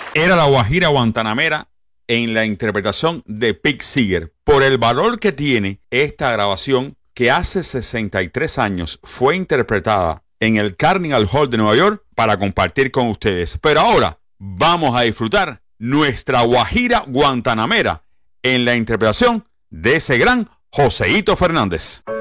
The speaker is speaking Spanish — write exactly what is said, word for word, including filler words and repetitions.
Era la Guajira Guantanamera en la interpretación de Pete Seeger. Por el valor que tiene esta grabación, que hace sesenta y tres años fue interpretada en el Carnegie Hall de Nueva York para compartir con ustedes. Pero ahora vamos a disfrutar nuestra Guajira Guantanamera en la interpretación de ese gran Joseito Fernández.